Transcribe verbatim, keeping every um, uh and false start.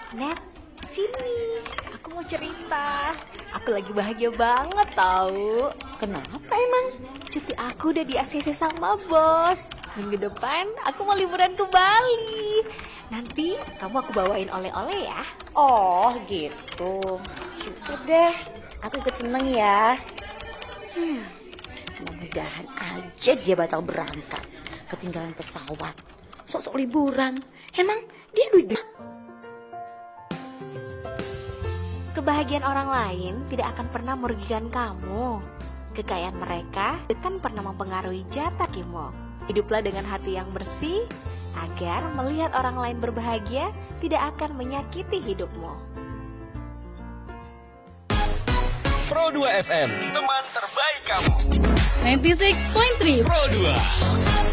Net, sini. Aku mau cerita. Aku lagi bahagia banget tahu. Kenapa emang? Cuti aku udah di A C C sama bos. Minggu depan aku mau liburan ke Bali. Nanti kamu aku bawain oleh-oleh ya. Oh gitu. Syukur deh. Aku ikut seneng ya. Hmm, mudah-mudahan aja dia batal berangkat. Ketinggalan pesawat. Sok-sok liburan. Emang dia duit. Kebahagiaan orang lain tidak akan pernah merugikan kamu. Kekayaan mereka akan pernah mempengaruhi jatah kamu. Hiduplah dengan hati yang bersih, agar melihat orang lain berbahagia tidak akan menyakiti hidupmu. Pro dua F M, teman terbaik kamu. sembilan puluh enam titik tiga Pro dua.